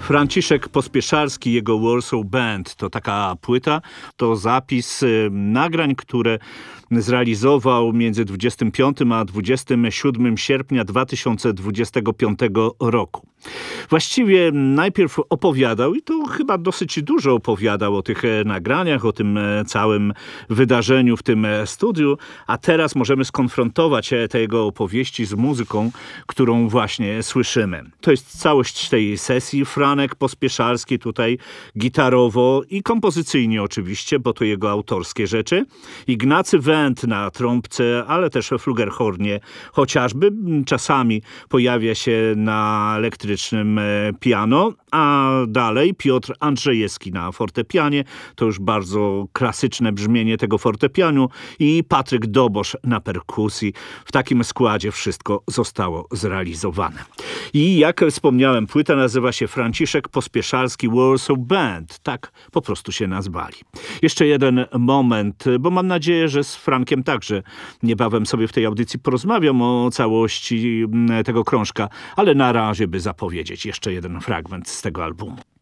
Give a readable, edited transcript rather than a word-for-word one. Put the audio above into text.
Franciszek Pospieszalski, jego Warsaw Band to taka płyta, to zapis nagrań, które zrealizował między 25 a 27 sierpnia 2025 roku. Właściwie najpierw opowiadał, i to chyba dosyć dużo opowiadał o tych nagraniach, o tym całym wydarzeniu w tym studiu, a teraz możemy skonfrontować te jego opowieści z muzyką, którą właśnie słyszymy. To jest całość tej sesji. Franek Pospieszalski tutaj gitarowo i kompozycyjnie oczywiście, bo to jego autorskie rzeczy. Ignacy Wendt na trąbce, ale też flugelhornie chociażby. Czasami pojawia się na elektrycznym piano, a dalej Piotr Andrzejewski na fortepianie. To już bardzo klasyczne brzmienie tego fortepianu i Patryk Dobosz na perkusji. W takim składzie wszystko zostało zrealizowane. I jak wspomniałem, płyta nazywa się Franciszek Pospieszalski Warsaw Band. Tak po prostu się nazwali. Jeszcze jeden moment, bo mam nadzieję, że z Frankiem także niebawem sobie w tej audycji porozmawiam o całości tego krążka, ale na razie by zapowiedzieć jeszcze jeden fragment z tego albumu.